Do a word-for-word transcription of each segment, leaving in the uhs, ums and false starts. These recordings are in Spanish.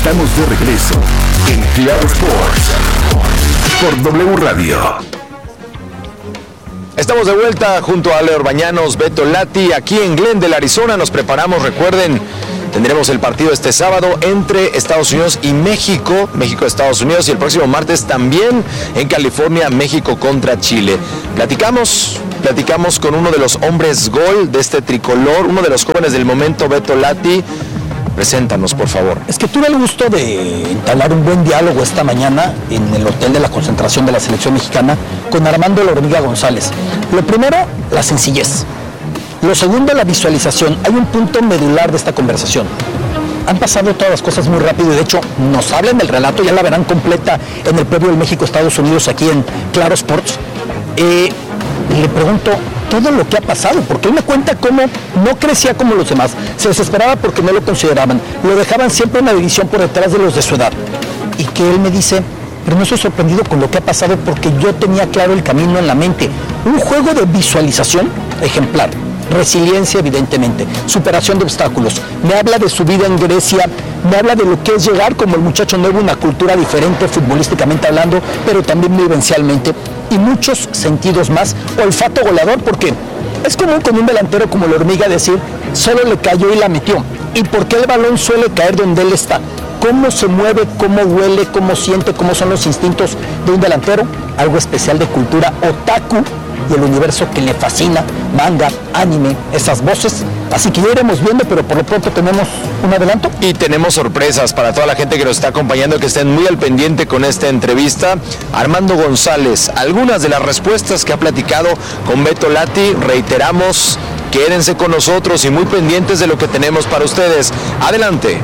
Estamos de regreso en Claro Sports por W Radio. Estamos de vuelta junto a Ale Orbañanos, Beto Lati, aquí en Glendale, Arizona. Nos preparamos, recuerden, tendremos el partido este sábado entre Estados Unidos y México, México-Estados Unidos, y el próximo martes también en California, México contra Chile. Platicamos, platicamos con uno de los hombres gol de este tricolor, uno de los jóvenes del momento, Beto Lati. Preséntanos, por favor. Es que tuve el gusto de entablar un buen diálogo esta mañana en el hotel de la concentración de la selección mexicana con Armando La Hormiga González. Lo primero, la sencillez. Lo segundo, la visualización. Hay un punto medular de esta conversación. Han pasado todas las cosas muy rápido y de hecho nos hablan del relato, ya la verán completa en el previo del México-Estados Unidos aquí en Claro Sports. Eh, y le pregunto todo lo que ha pasado, porque él me cuenta cómo no crecía como los demás, se desesperaba porque no lo consideraban, lo dejaban siempre en una división por detrás de los de su edad, y que él me dice, pero no estoy sorprendido con lo que ha pasado porque yo tenía claro el camino en la mente, un juego de visualización ejemplar, resiliencia evidentemente, superación de obstáculos, me habla de su vida en Grecia, me habla de lo que es llegar como el muchacho nuevo a una cultura diferente futbolísticamente hablando, pero también vivencialmente, y muchos sentidos más, olfato goleador, porque es común con un delantero como La Hormiga decir, solo le cayó y la metió, y por qué el balón suele caer donde él está, cómo se mueve, cómo huele, cómo siente, cómo son los instintos de un delantero, algo especial de cultura otaku y el universo que le fascina, manga, anime, esas voces, así que ya iremos viendo, pero por lo pronto tenemos un adelanto. Y tenemos sorpresas para toda la gente que nos está acompañando, que estén muy al pendiente con esta entrevista. Armando González, algunas de las respuestas que ha platicado con Beto Lati, reiteramos, quédense con nosotros y muy pendientes de lo que tenemos para ustedes. Adelante.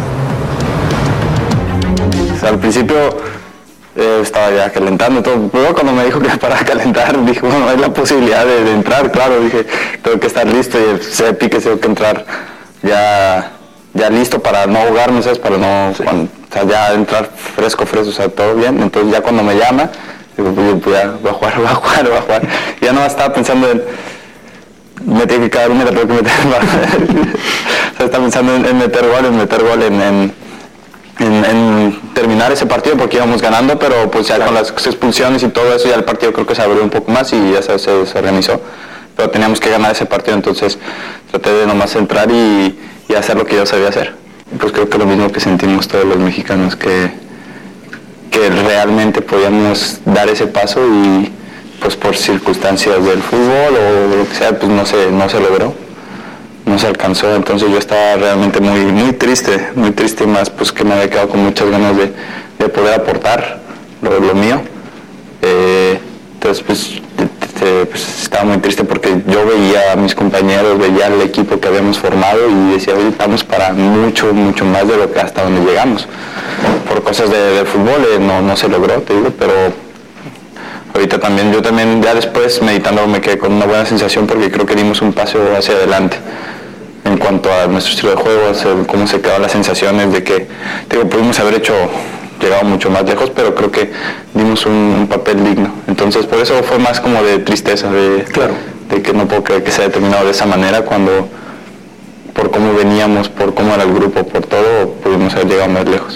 O sea, al principio eh, estaba ya calentando todo, pero cuando me dijo que para calentar, dije, bueno, hay la posibilidad de, de entrar, claro, dije, tengo que estar listo y se pique, tengo que entrar ya, ya listo para no ahogarme, ¿sabes? Para no, sí. cuando, o sea, ya entrar fresco, fresco, o sea, todo bien. Entonces ya cuando me llama, digo, pues ya, voy a jugar, voy a jugar, voy a jugar. Ya no estaba pensando en, me tiene que quedar una, la tengo que meter, o sea, estaba pensando en, en meter gol, en meter gol, en, en En, en terminar ese partido porque íbamos ganando, pero pues ya con las expulsiones y todo eso ya el partido creo que se abrió un poco más y ya se, se, se organizó, pero teníamos que ganar ese partido, entonces traté de nomás entrar y, y hacer lo que yo sabía hacer. Pues creo que lo mismo que sentimos todos los mexicanos, que, que realmente podíamos dar ese paso y pues por circunstancias del fútbol o lo que sea, pues no se, no se logró. No se alcanzó, entonces yo estaba realmente muy muy triste, muy triste, más pues que me había quedado con muchas ganas de, de poder aportar lo, lo mío. Eh, entonces pues, te, te, pues estaba muy triste porque yo veía a mis compañeros, veía al equipo que habíamos formado y decía, oye, estamos para mucho, mucho más de lo que hasta donde llegamos. Por cosas de, de fútbol eh, no, no se logró, te digo, pero ahorita también, yo también ya después meditando me quedé con una buena sensación porque creo que dimos un paso hacia adelante en cuanto a nuestro estilo de juego, cómo se quedaron las sensaciones de que digo, pudimos haber hecho, llegado mucho más lejos, pero creo que dimos un, un papel digno. Entonces por eso fue más como de tristeza, de, claro. de que no puedo creer que se haya terminado de esa manera cuando por cómo veníamos, por cómo era el grupo, por todo, pudimos haber llegado más lejos.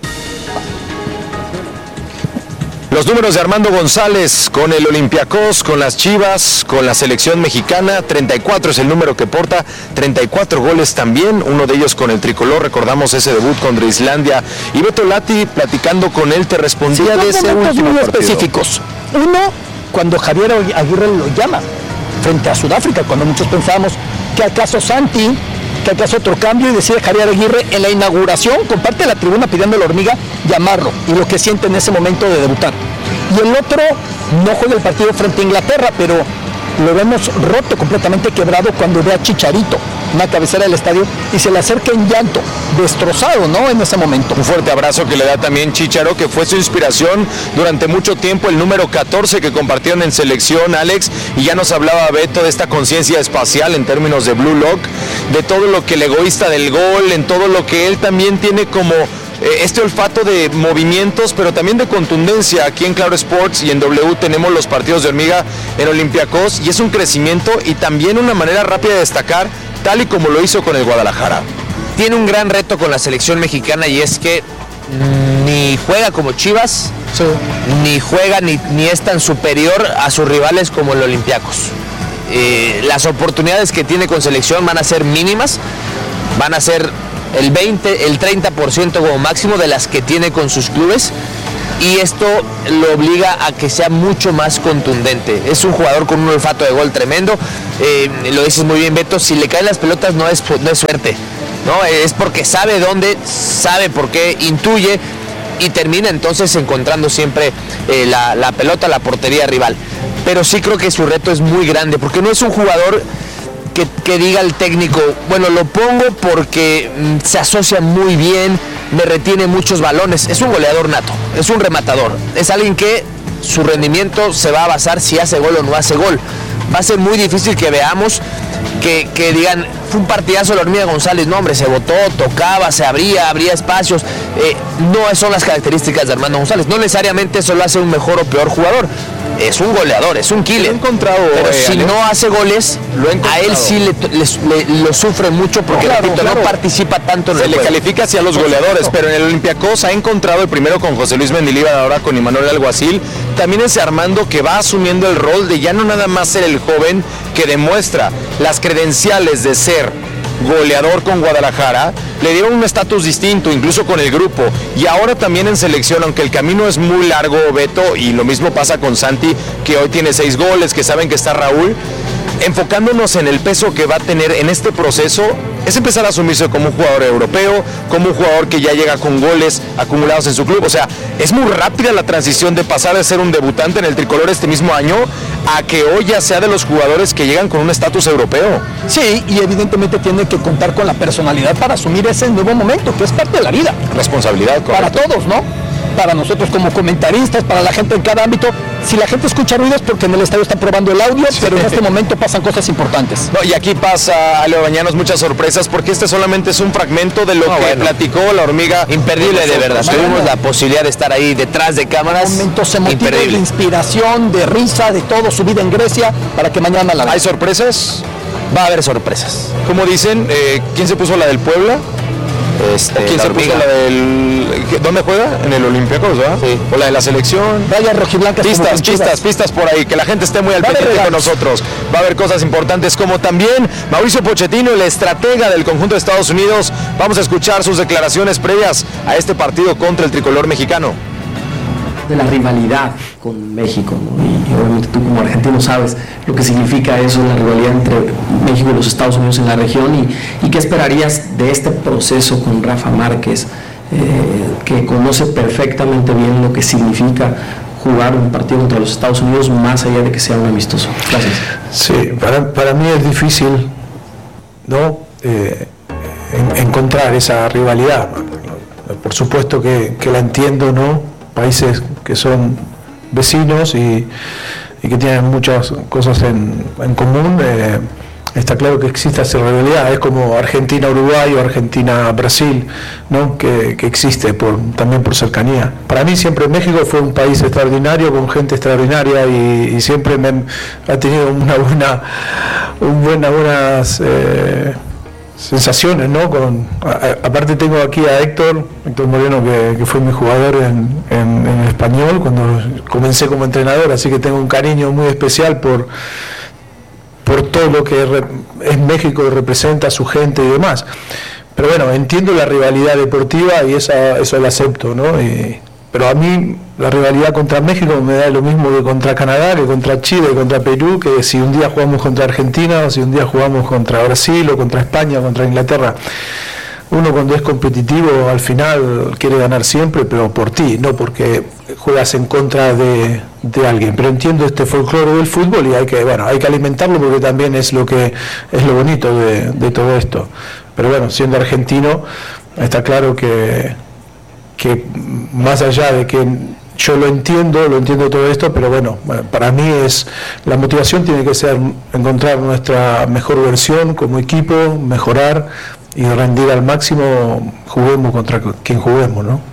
Los números de Armando González con el Olympiacos, con las Chivas, con la selección mexicana, treinta y cuatro es el número que porta, treinta y cuatro goles también, uno de ellos con el tricolor, recordamos ese debut contra Islandia. Y Beto Lati, platicando con él, te respondía sí, de ese último muy partido. Específicos. Uno, cuando Javier Aguirre lo llama frente a Sudáfrica, cuando muchos pensábamos que acaso Santi, que acaso otro cambio, y decide Javier Aguirre en la inauguración, comparte la tribuna pidiendo a La Hormiga llamarlo y lo que siente en ese momento de debutar. Y el otro no juega el partido frente a Inglaterra, pero lo vemos roto, completamente quebrado cuando ve a Chicharito, una cabecera del estadio, y se le acerca en llanto, destrozado, ¿no? En ese momento. Un fuerte abrazo que le da también Chicharo, que fue su inspiración durante mucho tiempo, el número catorce que compartieron en selección, Alex, y ya nos hablaba Beto de esta conciencia espacial en términos de Blue Lock, de todo lo que el egoísta del gol, en todo lo que él también tiene como este olfato de movimientos, pero también de contundencia. Aquí en Claro Sports y en W tenemos los partidos de Hormiga en Olympiacos y es un crecimiento y también una manera rápida de destacar, tal y como lo hizo con el Guadalajara. Tiene un gran reto con la selección mexicana y es que ni juega como Chivas, Sí. ni juega ni, ni es tan superior a sus rivales como el Olympiacos. Eh, las oportunidades que tiene con selección van a ser mínimas, van a ser el veinte, el treinta por ciento como máximo de las que tiene con sus clubes, y esto lo obliga a que sea mucho más contundente. Es un jugador con un olfato de gol tremendo, eh, lo dices muy bien, Beto, si le caen las pelotas no es, no es suerte, ¿no? Es porque sabe dónde, sabe por qué, intuye y termina entonces encontrando siempre eh, la, la pelota, la portería rival. Pero sí creo que su reto es muy grande, porque no es un jugador que, que diga el técnico, bueno, lo pongo porque mm, se asocia muy bien, me retiene muchos balones. Es un goleador nato, es un rematador, es alguien que su rendimiento se va a basar si hace gol o no hace gol. Va a ser muy difícil que veamos que, que digan, fue un partidazo la Hormiga González. No, hombre, se botó, tocaba, se abría, abría espacios. Eh, no son las características de Armando González. No necesariamente eso lo hace un mejor o peor jugador. Es un goleador, es un killer. Lo he encontrado, pero eh, si Alex. no hace goles, Lo he encontrado. a él sí le, le- le- lo sufre mucho porque Claro, repito, claro. no participa tanto en Se el le juego. califica hacia los goleadores, pero en el Olympiacos ha encontrado el primero con José Luis Mendilibar, ahora con Imanol Alguacil, también ese Armando que va asumiendo el rol de ya no nada más ser el joven que demuestra las credenciales de ser goleador con Guadalajara, le dieron un estatus distinto, incluso con el grupo, y ahora también en selección, aunque el camino es muy largo, Beto, y lo mismo pasa con Santi, que hoy tiene seis goles, que saben que está Raúl, enfocándonos en el peso que va a tener en este proceso, es empezar a asumirse como un jugador europeo, como un jugador que ya llega con goles acumulados en su club. O sea, es muy rápida la transición de pasar de ser un debutante en el tricolor este mismo año a que hoy ya sea de los jugadores que llegan con un estatus europeo. Sí, y evidentemente tiene que contar con la personalidad para asumir ese nuevo momento, que es parte de la vida. Responsabilidad, Para correcto. todos, ¿no? Para nosotros como comentaristas, para la gente en cada ámbito. Si la gente escucha ruidos porque en el estadio está probando el audio, pero en este momento pasan cosas importantes. No, y aquí pasa, Leo Bañanos, muchas sorpresas, porque este solamente es un fragmento de lo No, que bueno. platicó la hormiga. Imperdible, de verdad. Bueno. Tuvimos la posibilidad de estar ahí detrás de cámaras. Momentos emotivos, de Imperdible. inspiración, de risa, de todo, su vida en Grecia, para que mañana la ¿Hay vean. sorpresas? Va a haber sorpresas. Como dicen, eh, ¿quién se puso la del Puebla? Este, ¿Quién la se puso hormiga. la del... ¿Dónde juega? En el Olympiacos, ¿verdad? Sí. O la de la selección. Vaya rojiblancas. como Pistas, con Chivas. pistas, pistas por ahí, que la gente esté muy al Va a haber pendiente con regalos. nosotros. Va a haber cosas importantes como también Mauricio Pochettino, el estratega del conjunto de Estados Unidos. Vamos a escuchar sus declaraciones previas a este partido contra el tricolor mexicano. De la rivalidad con México, ¿no? Y obviamente tú como argentino sabes lo que significa eso, la rivalidad entre México y los Estados Unidos en la región, y, y qué esperarías de este proceso con Rafa Márquez, eh, que conoce perfectamente bien lo que significa jugar un partido contra los Estados Unidos más allá de que sea un amistoso. Gracias. Sí, para, para mí es difícil, ¿no? Eh, en- encontrar esa rivalidad. Por supuesto que, que la entiendo, ¿no? Países que son vecinos y, y que tienen muchas cosas en, en común. eh, está claro que existe esa rivalidad, es como Argentina-Uruguay o Argentina-Brasil, ¿no? que, que existe por, también por cercanía. Para mí siempre México fue un país extraordinario, con gente extraordinaria, y, y siempre me ha tenido una buena, un buena, buenas eh, sensaciones, ¿no? Con, a- a- aparte tengo aquí a Héctor, Héctor Moreno, que, que fue mi jugador en, en, en español cuando comencé como entrenador, así que tengo un cariño muy especial por por todo lo que re- es México, representa a su gente y demás. Pero bueno, entiendo la rivalidad deportiva y esa, eso lo acepto, ¿no? Y- pero a mí la rivalidad contra México me da lo mismo que contra Canadá, que contra Chile, que contra Perú, que si un día jugamos contra Argentina, o si un día jugamos contra Brasil, o contra España, o contra Inglaterra. Uno cuando es competitivo al final quiere ganar siempre, pero por ti, no porque juegas en contra de, de alguien. Pero entiendo este folclore del fútbol y hay que, bueno, hay que alimentarlo porque también es lo que es lo bonito de, de todo esto. Pero bueno, siendo argentino, está claro que, que más allá de que yo lo entiendo, lo entiendo todo esto, pero bueno, para mí es la motivación tiene que ser encontrar nuestra mejor versión como equipo, mejorar y rendir al máximo, juguemos contra quien juguemos, ¿no?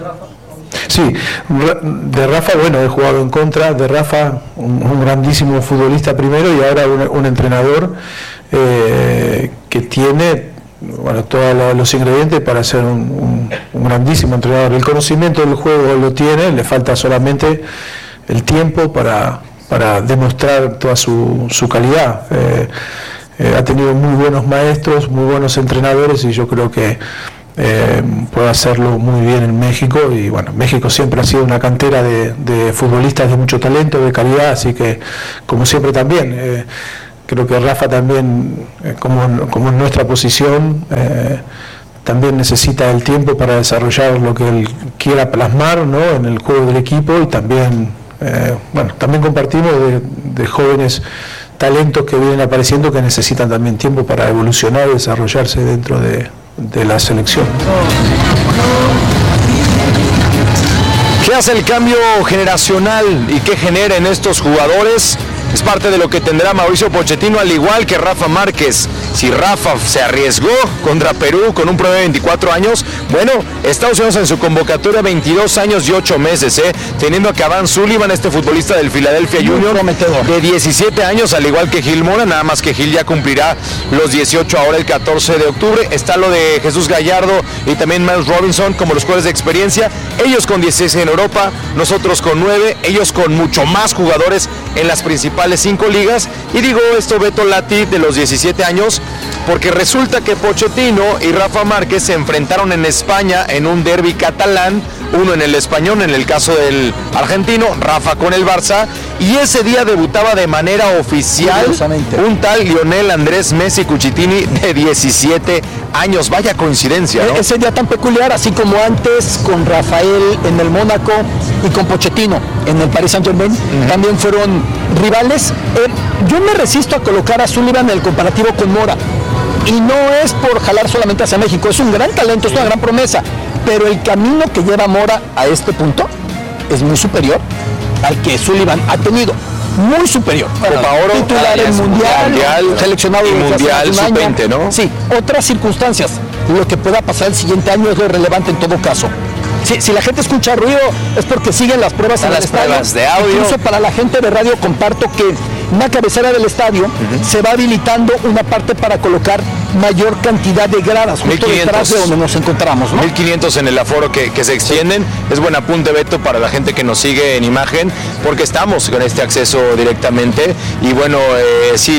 Sí, de Rafa, bueno, he jugado en contra de Rafa, un, un grandísimo futbolista primero y ahora un, un entrenador eh, que tiene bueno, todos los ingredientes para ser un, un, un grandísimo entrenador. El conocimiento del juego lo tiene, le falta solamente el tiempo para, para demostrar toda su, su calidad. Eh, eh, ha tenido muy buenos maestros, muy buenos entrenadores, y yo creo que eh, puede hacerlo muy bien en México. Y bueno, México siempre ha sido una cantera de, de futbolistas de mucho talento, de calidad, así que como siempre también. Eh, Creo que Rafa también, eh, como, como en nuestra posición, eh, también necesita el tiempo para desarrollar lo que él quiera plasmar, ¿no?, en el juego del equipo, y también, eh, bueno, también compartimos de, de jóvenes talentos que vienen apareciendo que necesitan también tiempo para evolucionar y desarrollarse dentro de, de la selección. ¿Qué hace el cambio generacional y qué genera en estos jugadores? Es parte de lo que tendrá Mauricio Pochettino, al igual que Rafa Márquez. Si Rafa se arriesgó contra Perú con un promedio de veinticuatro años, bueno, Estados Unidos en su convocatoria veintidós años y ocho meses, ¿eh? teniendo a Cavan Sullivan, este futbolista del Philadelphia Union, de diecisiete años, al igual que Gil Mora, nada más que Gil ya cumplirá los dieciocho ahora el catorce de octubre. Está lo de Jesús Gallardo y también Miles Robinson como los jugadores de experiencia, ellos con dieciséis en Europa, nosotros con nueve, ellos con mucho más jugadores en las principales cinco ligas. Y digo esto, Beto Lati, de los diecisiete años, porque resulta que Pochettino y Rafa Márquez se enfrentaron en España en un derbi catalán, uno en el Español, en el caso del argentino, Rafa con el Barça, y ese día debutaba de manera oficial un tal Lionel Andrés Messi Cucitini de diecisiete años. Vaya coincidencia, ¿no? Ese día tan peculiar, así como antes con Rafael en el Mónaco y con Pochettino en el Paris Saint-Germain, uh-huh. también fueron rivales. Eh, yo me resisto a colocar a Sullivan en el comparativo con Mora, y no es por jalar solamente hacia México, es un gran talento, es una gran promesa, pero el camino que lleva Mora a este punto es muy superior al que Sullivan ha tenido, muy superior. Copa Oro, titular en mundial, mundial, seleccionado y mundial sub veinte, ¿no? Sí, otras circunstancias. Lo que pueda pasar el siguiente año es lo relevante en todo caso. Si, si la gente escucha ruido es porque siguen las pruebas en las el estadio. pruebas de audio. Incluso para la gente de radio comparto que en una cabecera del estadio uh-huh. se va habilitando una parte para colocar mayor cantidad de gradas justo detrás de donde nos encontramos, ¿no? mil quinientos en el aforo que, que se extienden. Es buen apunte, Beto, para la gente que nos sigue en imagen, porque estamos con este acceso directamente. Y bueno, eh, sí,